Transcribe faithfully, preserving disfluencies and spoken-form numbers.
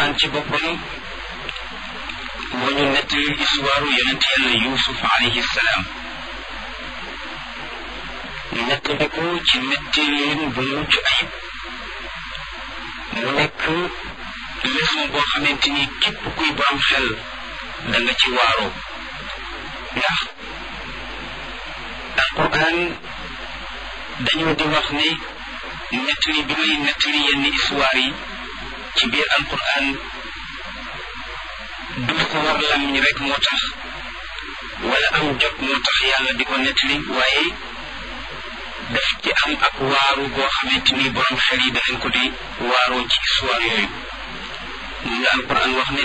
alquran ci boppam moo ñu nettali histoire yonent yàlla Yuusuf alayhi salaam ñu nettali ko ci nettalin bu mucc ayib mu nekk leçon boo xamante ni képp kuy borom xel da nga ci waaroo ndax alquran dañoo di wax ne nettali bi may nettali yenn histoire yi ci biir alquran du ko war làmmiñ rek moo tax wala am jot moo tax yàlla di ko nettali waaye daf ci am ak waaru boo xamante ni borom xel yi danañ ko di waaroo ci histoire yooyu moom la alquran wax ne